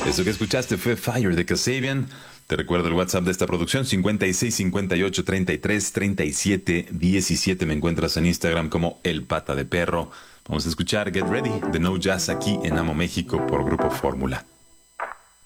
Eso que escuchaste fue Fire de Kasabian. Te recuerdo el WhatsApp de esta producción, 56 58 33 37 17. Me encuentras en Instagram como El Pata de Perro. Vamos a escuchar Get Ready de No Jazz aquí en Amo México por Grupo Fórmula.